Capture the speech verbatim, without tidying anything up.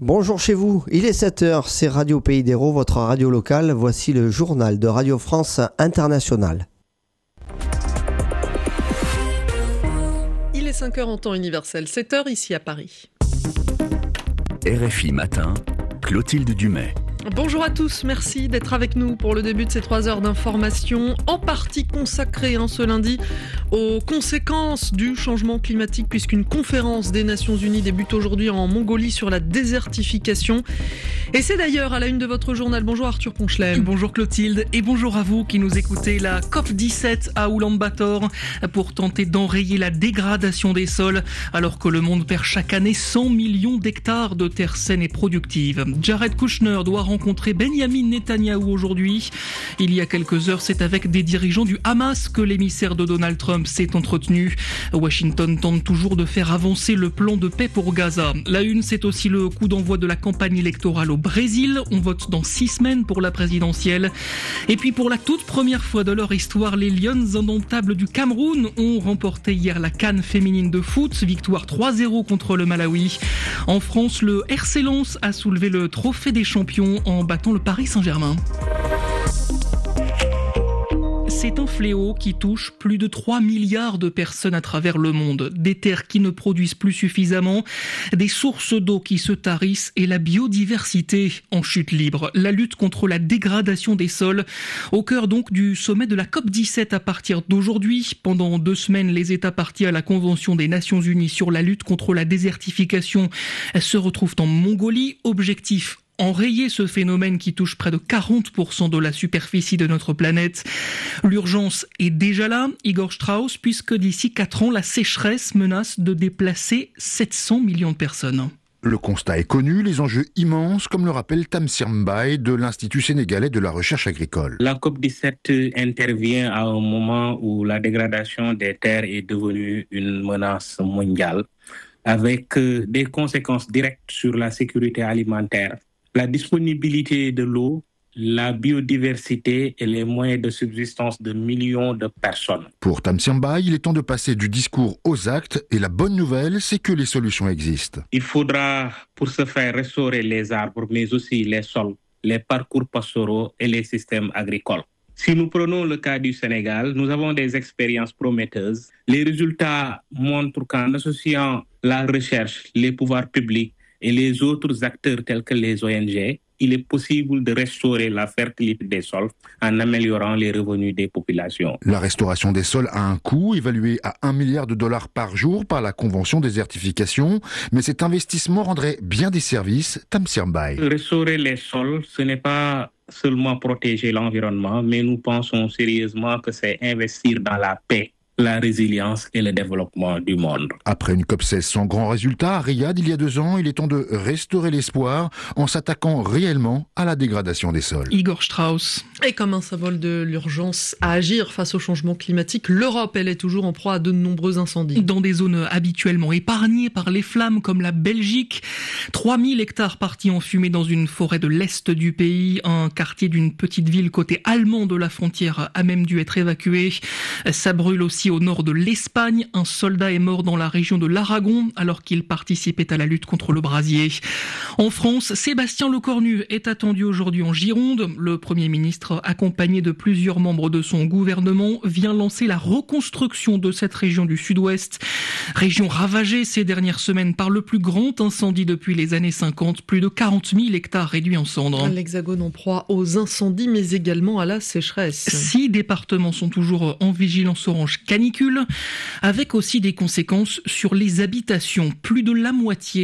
Bonjour chez vous, il est sept heures, c'est Radio Pays d'Hérault, votre radio locale. Voici le journal de Radio France Internationale. Il est cinq heures en temps universel, sept heures ici à Paris. R F I Matin, Clotilde Dumais. Bonjour à tous, merci d'être avec nous pour le début de ces trois heures d'information, en partie consacrée hein, ce lundi aux conséquences du changement climatique, puisqu'une conférence des Nations Unies débute aujourd'hui en Mongolie sur la désertification. Et c'est d'ailleurs à la une de votre journal. Bonjour Arthur Ponchelem. Bonjour Clotilde et bonjour à vous qui nous écoutez. La COP dix-sept à Oulan-Bator pour tenter d'enrayer la dégradation des sols, alors que le monde perd chaque année cent millions d'hectares de terres saines et productives. Jared Kushner doit rencontrer Benyamin Netanyahou aujourd'hui. Il y a quelques heures, c'est avec des dirigeants du Hamas que l'émissaire de Donald Trump s'est entretenu. Washington tente toujours de faire avancer le plan de paix pour Gaza. La une, c'est aussi le coup d'envoi de la campagne électorale au Brésil. On vote dans six semaines pour la présidentielle. Et puis pour la toute première fois de leur histoire, les Lions indomptables du Cameroun ont remporté hier la CAN féminine de foot. Victoire trois zéro contre le Malawi. En France, le R C Lens a soulevé le trophée des champions en battant le Paris Saint-Germain. C'est un fléau qui touche plus de trois milliards de personnes à travers le monde. Des terres qui ne produisent plus suffisamment, des sources d'eau qui se tarissent et la biodiversité en chute libre. La lutte contre la dégradation des sols, au cœur donc du sommet de la COP dix-sept à partir d'aujourd'hui. Pendant deux semaines, les États partis à la Convention des Nations Unies sur la lutte contre la désertification se retrouvent en Mongolie. Objectif: enrayer ce phénomène qui touche près de quarante pour cent de la superficie de notre planète. L'urgence est déjà là, Igor Strauss, puisque d'ici quatre ans, la sécheresse menace de déplacer sept cents millions de personnes. Le constat est connu, les enjeux immenses, comme le rappelle Tamsir Mbaye de l'Institut sénégalais de la recherche agricole. La COP dix-sept intervient à un moment où la dégradation des terres est devenue une menace mondiale, avec des conséquences directes sur la sécurité alimentaire, la disponibilité de l'eau, la biodiversité et les moyens de subsistance de millions de personnes. Pour Tamsir Mbaye, il est temps de passer du discours aux actes et la bonne nouvelle, c'est que les solutions existent. Il faudra pour ce faire restaurer les arbres, mais aussi les sols, les parcours pastoraux et les systèmes agricoles. Si nous prenons le cas du Sénégal, nous avons des expériences prometteuses. Les résultats montrent qu'en associant la recherche, les pouvoirs publics et les autres acteurs tels que les O N G, il est possible de restaurer la fertilité des sols en améliorant les revenus des populations. La restauration des sols a un coût évalué à un milliard de dollars par jour par la Convention désertification, mais cet investissement rendrait bien des services. Tamsir Mbaye. Restaurer les sols, ce n'est pas seulement protéger l'environnement, mais nous pensons sérieusement que c'est investir dans la paix, la résilience et le développement du monde. Après une COP seize sans grand résultat, à Riyad, il y a deux ans, il est temps de restaurer l'espoir en s'attaquant réellement à la dégradation des sols. Igor Strauss. Et comme un symbole de l'urgence à agir face au changement climatique, l'Europe, elle est toujours en proie à de nombreux incendies. Dans des zones habituellement épargnées par les flammes, comme la Belgique, trois mille hectares partis en fumée dans une forêt de l'est du pays. Un quartier d'une petite ville côté allemand de la frontière a même dû être évacué. Ça brûle aussi au nord de l'Espagne. Un soldat est mort dans la région de l'Aragon alors qu'il participait à la lutte contre le brasier. En France, Sébastien Lecornu est attendu aujourd'hui en Gironde. Le Premier ministre, accompagné de plusieurs membres de son gouvernement, vient lancer la reconstruction de cette région du sud-ouest. Région ravagée ces dernières semaines par le plus grand incendie depuis les années cinquante, plus de quarante mille hectares réduits en cendres. L'Hexagone en proie aux incendies mais également à la sécheresse. Six départements sont toujours en vigilance orange canicule, avec aussi des conséquences sur les habitations. Plus de la moitié